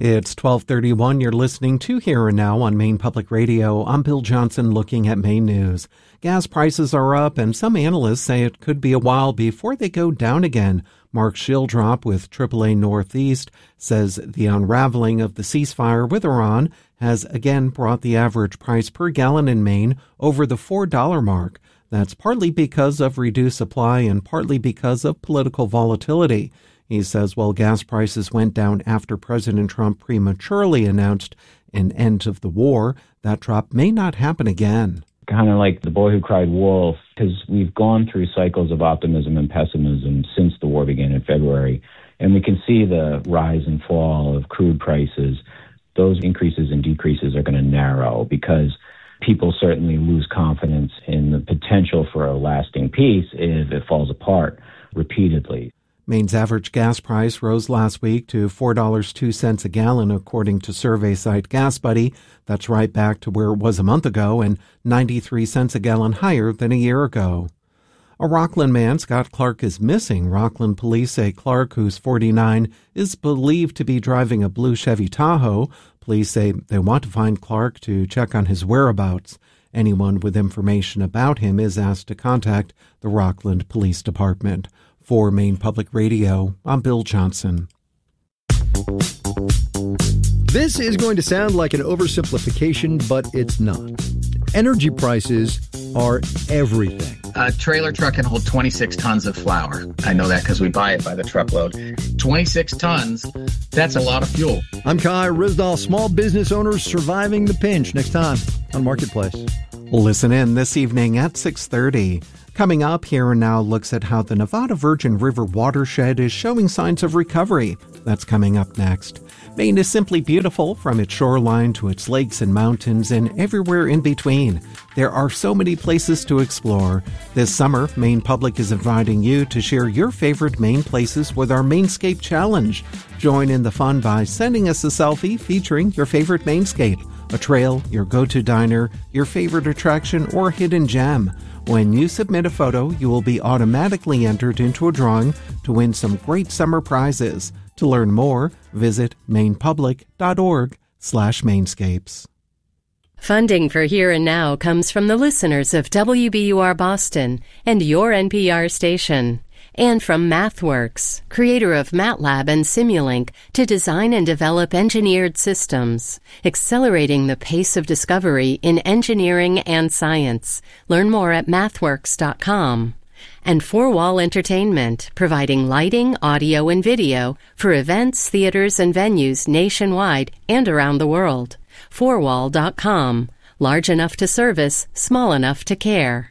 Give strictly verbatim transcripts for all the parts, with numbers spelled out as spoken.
It's twelve thirty-one. You're listening to Here and Now on Maine Public Radio. I'm Bill Johnson looking at Maine news. Gas prices are up, and some analysts say it could be a while before they go down again. Mark Schildrop with triple A Northeast says the unraveling of the ceasefire with Iran has again brought the average price per gallon in Maine over the four dollar mark. That's partly because of reduced supply and partly because of political volatility. He says while gas prices went down after President Trump prematurely announced an end of the war, that drop may not happen again. Kind of like the boy who cried wolf, because we've gone through cycles of optimism and pessimism since the war began in February, and we can see the rise and fall of crude prices. Those increases and decreases are going to narrow because people certainly lose confidence in the potential for a lasting peace if it falls apart repeatedly. Maine's average gas price rose last week to four dollars and two cents a gallon, according to survey site GasBuddy. That's right back to where it was a month ago and ninety-three cents a gallon higher than a year ago. A Rockland man, Scott Clark, is missing. Rockland police say Clark, who's forty-nine, is believed to be driving a blue Chevy Tahoe. Police say they want to find Clark to check on his whereabouts. Anyone with information about him is asked to contact the Rockland Police Department. For Maine Public Radio, I'm Bill Johnson. This is going to sound like an oversimplification, but it's not. Energy prices are everything. A trailer truck can hold twenty-six tons of flour. I know that because we buy it by the truckload. twenty-six tons, that's a lot of fuel. I'm Kai Risdahl, small business owners surviving the pinch. Next time on Marketplace. Listen in this evening at six thirty. Coming up, Here and Now looks at how the Nevada Virgin River watershed is showing signs of recovery. That's coming up next. Maine is simply beautiful, from its shoreline to its lakes and mountains and everywhere in between. There are so many places to explore. This summer, Maine Public is inviting you to share your favorite Maine places with our Mainscape Challenge. Join in the fun by sending us a selfie featuring your favorite Mainscape, a trail, your go-to diner, your favorite attraction, or hidden gem. When you submit a photo, you will be automatically entered into a drawing to win some great summer prizes. To learn more, visit mainepublic.org slash mainscapes. Funding for Here and Now comes from the listeners of W B U R Boston and your N P R station. And from MathWorks, creator of MATLAB and Simulink, to design and develop engineered systems, accelerating the pace of discovery in engineering and science. Learn more at mathworks dot com. And Four Wall Entertainment, providing lighting, audio, and video for events, theaters, and venues nationwide and around the world. four wall dot com. Large enough to service, small enough to care.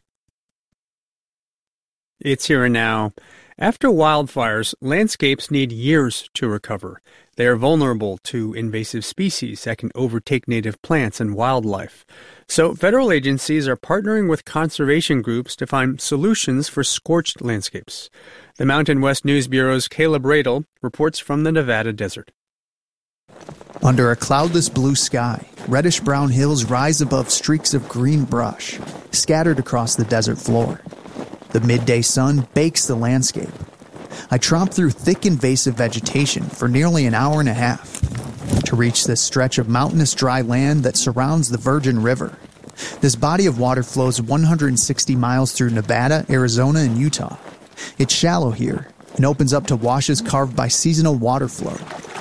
It's Here and Now. After wildfires, landscapes need years to recover. They are vulnerable to invasive species that can overtake native plants and wildlife. So federal agencies are partnering with conservation groups to find solutions for scorched landscapes. The Mountain West News Bureau's Caleb Radel reports from the Nevada desert. Under a cloudless blue sky, reddish-brown hills rise above streaks of green brush, scattered across the desert floor. The midday sun bakes the landscape. I tromp through thick invasive vegetation for nearly an hour and a half to reach this stretch of mountainous dry land that surrounds the Virgin River. This body of water flows one hundred sixty miles through Nevada, Arizona, and Utah. It's shallow here and opens up to washes carved by seasonal water flow.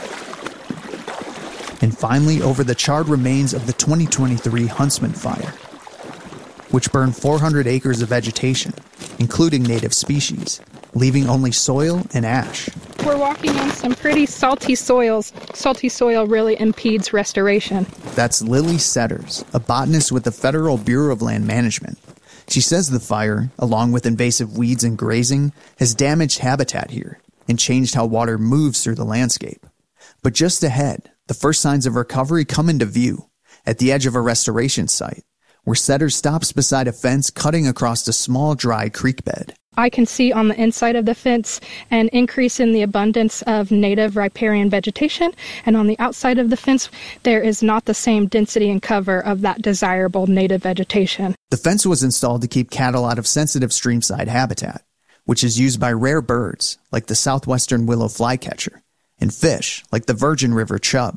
And finally, over the charred remains of the twenty twenty-three Huntsman Fire, which burned four hundred acres of vegetation, including native species, leaving only soil and ash. We're walking on some pretty salty soils. Salty soil really impedes restoration. That's Lily Setters, a botanist with the Federal Bureau of Land Management. She says the fire, along with invasive weeds and grazing, has damaged habitat here and changed how water moves through the landscape. But just ahead, the first signs of recovery come into view at the edge of a restoration site, where Setters stops beside a fence cutting across a small dry creek bed. I can see on the inside of the fence an increase in the abundance of native riparian vegetation, and on the outside of the fence, there is not the same density and cover of that desirable native vegetation. The fence was installed to keep cattle out of sensitive streamside habitat, which is used by rare birds like the southwestern willow flycatcher and fish like the Virgin River chub.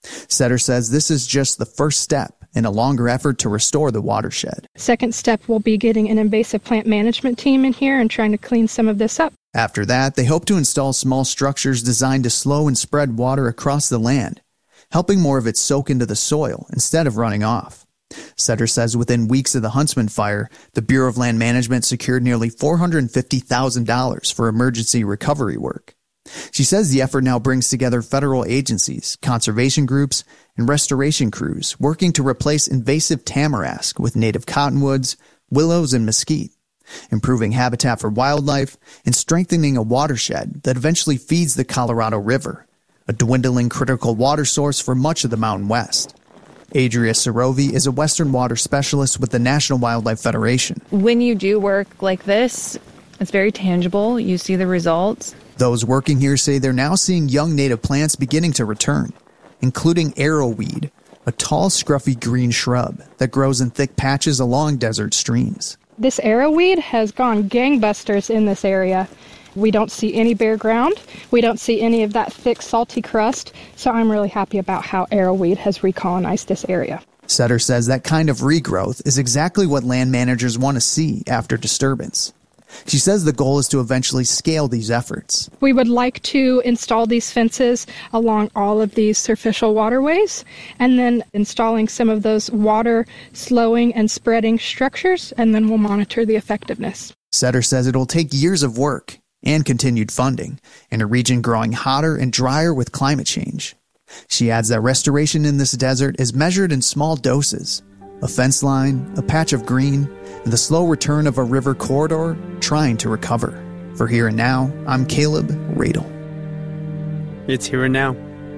Setter says this is just the first step in a longer effort to restore the watershed. Second step will be getting an invasive plant management team in here and trying to clean some of this up. After that, they hope to install small structures designed to slow and spread water across the land, helping more of it soak into the soil instead of running off. Setter says within weeks of the Huntsman fire, the Bureau of Land Management secured nearly four hundred fifty thousand dollars for emergency recovery work. She says the effort now brings together federal agencies, conservation groups, and restoration crews working to replace invasive tamarask with native cottonwoods, willows, and mesquite, improving habitat for wildlife, and strengthening a watershed that eventually feeds the Colorado River, a dwindling critical water source for much of the Mountain West. Adria Sorovi is a Western water specialist with the National Wildlife Federation. When you do work like this, it's very tangible. You see the results. Those working here say they're now seeing young native plants beginning to return, including arrowweed, a tall, scruffy green shrub that grows in thick patches along desert streams. This arrowweed has gone gangbusters in this area. We don't see any bare ground. We don't see any of that thick, salty crust. So I'm really happy about how arrowweed has recolonized this area. Setter says that kind of regrowth is exactly what land managers want to see after disturbance. She says the goal is to eventually scale these efforts. We would like to install these fences along all of these superficial waterways and then installing some of those water slowing and spreading structures, and then we'll monitor the effectiveness. Setter says it'll take years of work and continued funding in a region growing hotter and drier with climate change. She adds that restoration in this desert is measured in small doses, a fence line, a patch of green, and the slow return of a river corridor trying to recover. For Here and Now, I'm Caleb Radel. It's Here and Now.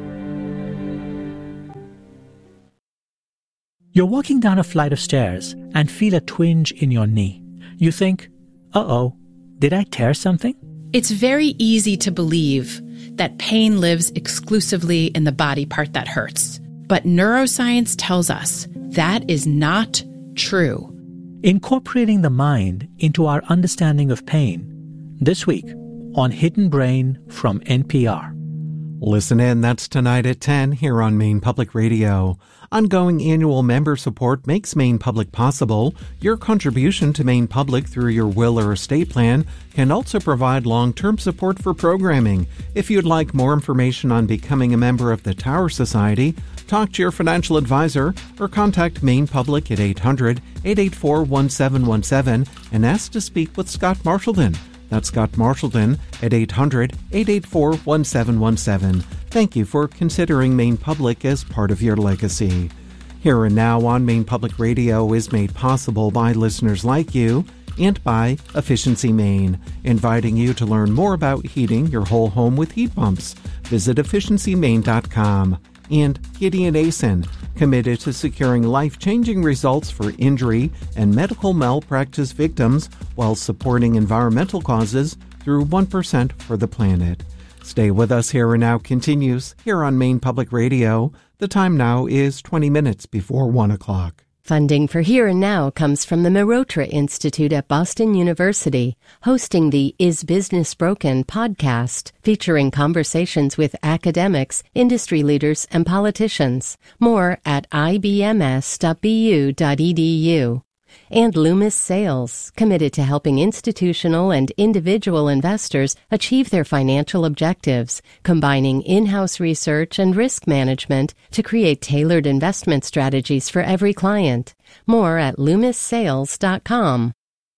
You're walking down a flight of stairs and feel a twinge in your knee. You think, uh-oh, did I tear something? It's very easy to believe that pain lives exclusively in the body part that hurts. But neuroscience tells us that is not true. Incorporating the mind into our understanding of pain. This week on Hidden Brain from N P R. Listen in, that's tonight at ten here on Maine Public Radio. Ongoing annual member support makes Maine Public possible. Your contribution to Maine Public through your will or estate plan can also provide long-term support for programming. If you'd like more information on becoming a member of the Tower Society, talk to your financial advisor or contact Maine Public at eight hundred, eight eight four, one seven one seven and ask to speak with Scott Marshallton. That's Scott Marshallton at eight hundred, eight eight four, one seven one seven. Thank you for considering Maine Public as part of your legacy. Here and Now on Maine Public Radio is made possible by listeners like you and by Efficiency Maine, inviting you to learn more about heating your whole home with heat pumps. Visit efficiency maine dot com. And Gideon Asen, committed to securing life-changing results for injury and medical malpractice victims while supporting environmental causes through one percent for the planet. Stay with us. Here and Now continues here on Maine Public Radio. The time now is twenty minutes before one o'clock. Funding for Here and Now comes from the Mehrotra Institute at Boston University, hosting the Is Business Broken podcast, featuring conversations with academics, industry leaders, and politicians. More at I B M S dot B U dot E D U. And Loomis Sales, committed to helping institutional and individual investors achieve their financial objectives, combining in-house research and risk management to create tailored investment strategies for every client. More at loomis sales dot com.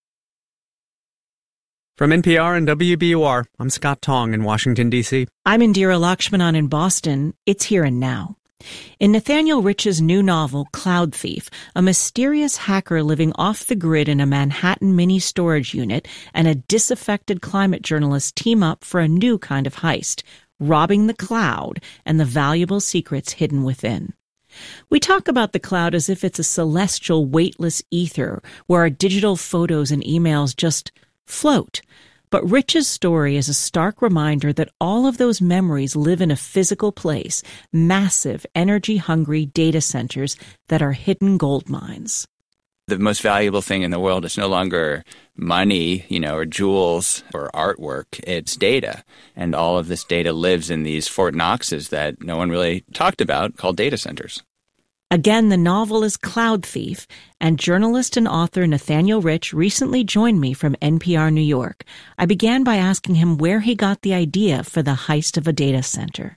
From N P R and W B U R, I'm Scott Tong in Washington, D C. I'm Indira Lakshmanan in Boston. It's Here and Now. In Nathaniel Rich's new novel, Cloud Thief, a mysterious hacker living off the grid in a Manhattan mini storage unit and a disaffected climate journalist team up for a new kind of heist, robbing the cloud and the valuable secrets hidden within. We talk about the cloud as if it's a celestial, weightless ether where our digital photos and emails just float. But Rich's story is a stark reminder that all of those memories live in a physical place, massive, energy-hungry data centers that are hidden gold mines. the most valuable thing in the world is no longer money, you know, or jewels or artwork. It's data. And all of this data lives in these Fort Knoxes that no one really talked about called data centers. Again, the novel is Cloud Thief, and journalist and author Nathaniel Rich recently joined me from N P R New York. I began by asking him where he got the idea for the heist of a data center.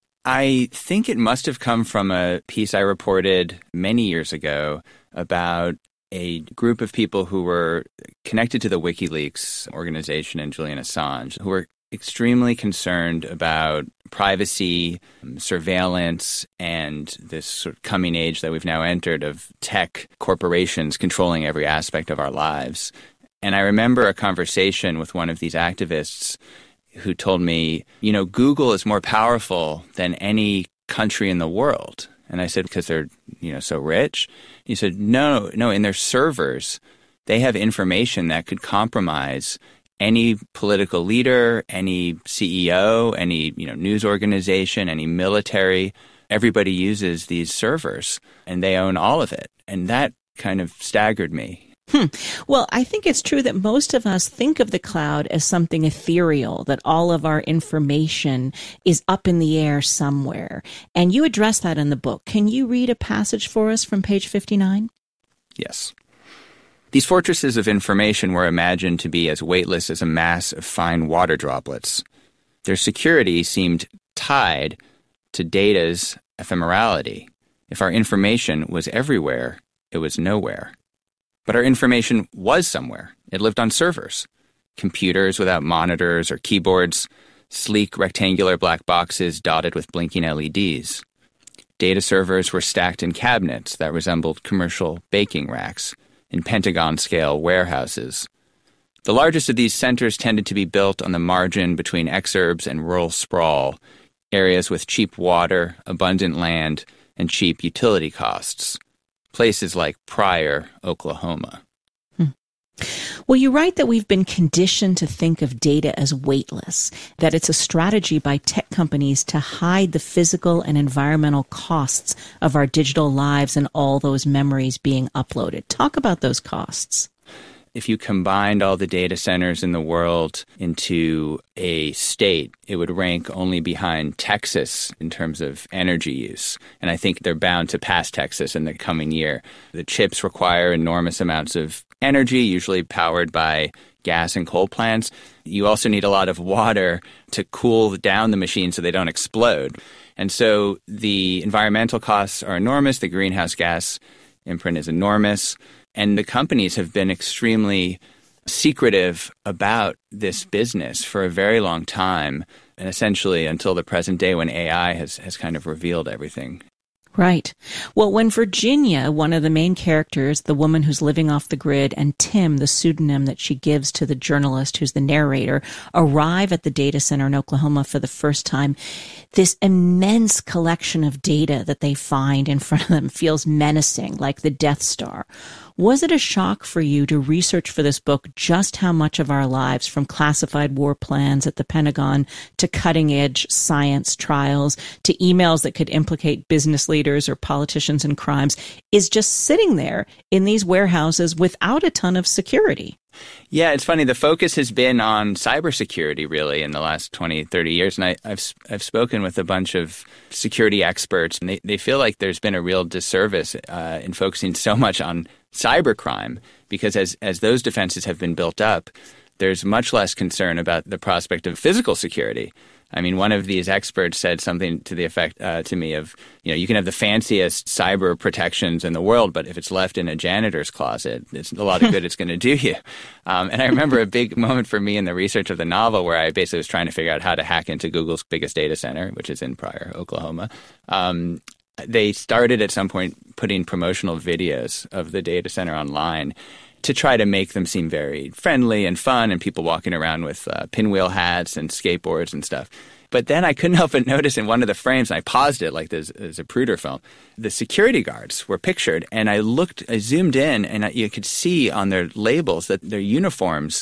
I think it must have come from a piece I reported many years ago about a group of people who were connected to the WikiLeaks organization and Julian Assange, who were extremely concerned about privacy, surveillance, and this sort of coming age that we've now entered of tech corporations controlling every aspect of our lives. And I remember a conversation with one of these activists who told me, you know, Google is more powerful than any country in the world. And I said, because they're, you know, so rich? He said, no, no, in their servers, they have information that could compromise any political leader, any C E O, any, you know, news organization, any military. Everybody uses these servers, and they own all of it. And that kind of staggered me. Hmm. Well, I think it's true that most of us think of the cloud as something ethereal, that all of our information is up in the air somewhere. And you address that in the book. Can you read a passage for us from page fifty-nine? Yes. These fortresses of information were imagined to be as weightless as a mass of fine water droplets. Their security seemed tied to data's ephemerality. If our information was everywhere, it was nowhere. But our information was somewhere. It lived on servers. Computers without monitors or keyboards, sleek rectangular black boxes dotted with blinking L E Ds. Data servers were stacked in cabinets that resembled commercial baking racks in Pentagon-scale warehouses. The largest of these centers tended to be built on the margin between exurbs and rural sprawl, areas with cheap water, abundant land, and cheap utility costs. Places like Pryor, Oklahoma. Hmm. Well, you write that we've been conditioned to think of data as weightless, that it's a strategy by tech companies to hide the physical and environmental costs of our digital lives and all those memories being uploaded. Talk about those costs. If you combined all the data centers in the world into a state, it would rank only behind Texas in terms of energy use. And I think they're bound to pass Texas in the coming year. The chips require enormous amounts of energy, usually powered by gas and coal plants. You also need a lot of water to cool down the machines so they don't explode. And so the environmental costs are enormous. The greenhouse gas imprint is enormous. And the companies have been extremely secretive about this business for a very long time, and essentially until the present day when A I has, has kind of revealed everything. Right. Well, when Virginia, one of the main characters, the woman who's living off the grid, and Tim, the pseudonym that she gives to the journalist who's the narrator, arrive at the data center in Oklahoma for the first time, this immense collection of data that they find in front of them feels menacing, like the Death Star. Was it a shock for you to research for this book just how much of our lives, from classified war plans at the Pentagon to cutting-edge science trials to emails that could implicate business leaders or politicians in crimes, is just sitting there in these warehouses without a ton of security? Yeah, it's funny. The focus has been on cybersecurity, really, in the last twenty, thirty years. And I, I've I've spoken with a bunch of security experts, and they, they feel like there's been a real disservice uh, in focusing so much on cybercrime, because as, as those defenses have been built up, there's much less concern about the prospect of physical security. I mean, one of these experts said something to the effect uh, to me of, you know, you can have the fanciest cyber protections in the world, but if it's left in a janitor's closet, it's a lot of good it's going to do you. Um, and I remember a big moment for me in the research of the novel where I basically was trying to figure out how to hack into Google's biggest data center, which is in Pryor, Oklahoma. Um, they started at some point putting promotional videos of the data center online to try to make them seem very friendly and fun, and people walking around with uh, pinwheel hats and skateboards and stuff. But then I couldn't help but notice in one of the frames, and I paused it like there's, there's a Pruder film, the security guards were pictured, and I looked, I zoomed in, and I, you could see on their labels that their uniforms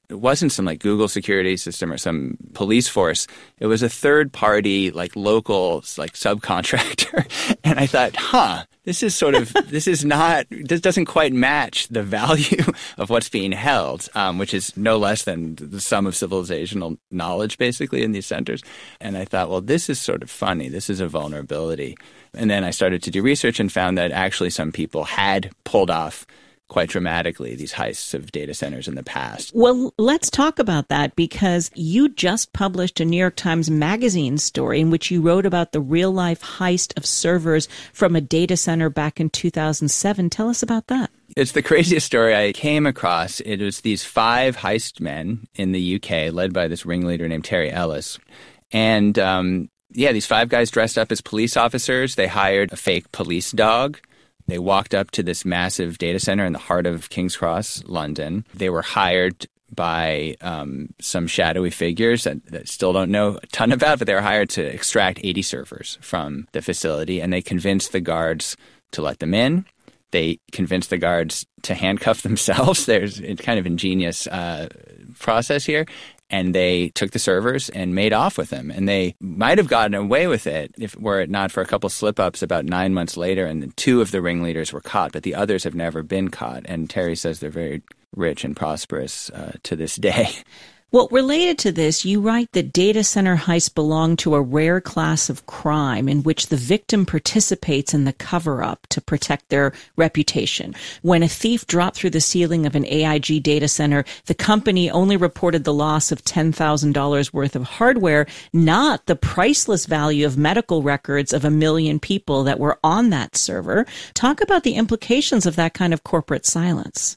it wasn't some like Google security system or some police force. It was a third party, like local, like subcontractor. And I thought, huh, this is sort of, this is not, this doesn't quite match the value of what's being held, um, which is no less than the sum of civilizational knowledge, basically, in these centers. And I thought, well, this is sort of funny. This is a vulnerability. And then I started to do research and found that actually some people had pulled off quite dramatically these heists of data centers in the past. Well, let's talk about that, because you just published a New York Times Magazine story in which you wrote about the real-life heist of servers from a data center back in two thousand seven. Tell us about that. It's the craziest story I came across. It was these five heist men in the U K, led by this ringleader named Terry Ellis. And um, yeah, these five guys dressed up as police officers. They hired a fake police dog. They walked up to this massive data center in the heart of King's Cross, London. They were hired by um, some shadowy figures that, that still don't know a ton about, but they were hired to extract eighty servers from the facility, and they convinced the guards to let them in. They convinced the guards to handcuff themselves. There's a kind of ingenious uh, process here. And they took the servers and made off with them. And they might have gotten away with it if were it not for a couple slip-ups about nine months later, and two of the ringleaders were caught, but the others have never been caught. And Terry says they're very rich and prosperous uh, to this day. Well, related to this, you write that data center heists belong to a rare class of crime in which the victim participates in the cover-up to protect their reputation. When a thief dropped through the ceiling of an A I G data center, the company only reported the loss of ten thousand dollars worth of hardware, not the priceless value of medical records of a million people that were on that server. Talk about the implications of that kind of corporate silence.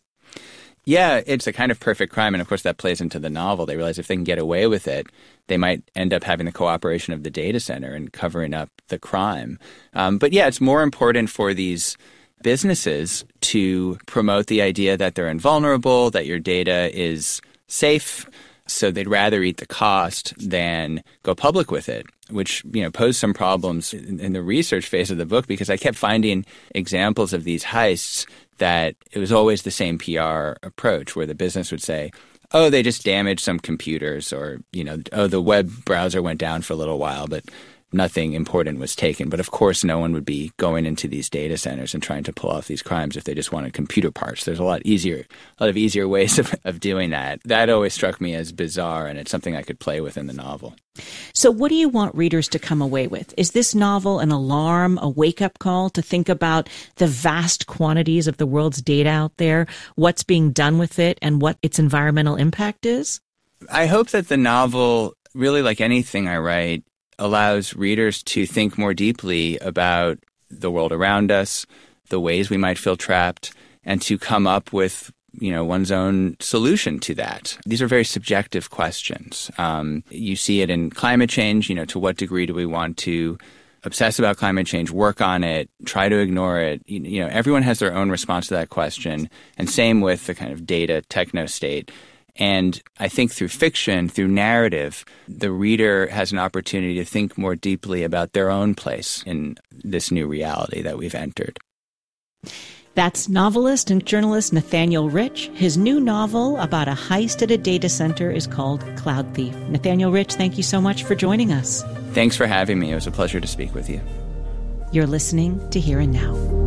Yeah, it's a kind of perfect crime. And of course, that plays into the novel. They realize if they can get away with it, they might end up having the cooperation of the data center and covering up the crime. Um, but yeah, it's more important for these businesses to promote the idea that they're invulnerable, that your data is safe. So they'd rather eat the cost than go public with it, which, you know, posed some problems in, in the research phase of the book, because I kept finding examples of these heists that it was always the same P R approach where the business would say, oh, they just damaged some computers, or, you know, oh, the web browser went down for a little while, but nothing important was taken. But of course, no one would be going into these data centers and trying to pull off these crimes if they just wanted computer parts. There's a lot easier, a lot of easier ways of, of doing that. That always struck me as bizarre, and it's something I could play with in the novel. So what do you want readers to come away with? Is this novel an alarm, a wake-up call to think about the vast quantities of the world's data out there, what's being done with it, and what its environmental impact is? I hope that the novel, really like anything I write, allows readers to think more deeply about the world around us, the ways we might feel trapped, and to come up with, you know, one's own solution to that. These are very subjective questions. Um, you see it in climate change. You know, to what degree do we want to obsess about climate change, work on it, try to ignore it? You, you know, everyone has their own response to that question. And same with the kind of data techno state. And I think through fiction, through narrative, the reader has an opportunity to think more deeply about their own place in this new reality that we've entered. That's novelist and journalist Nathaniel Rich. His new novel about a heist at a data center is called Cloud Thief. Nathaniel Rich, thank you so much for joining us. Thanks for having me. It was a pleasure to speak with you. You're listening to Here and Now.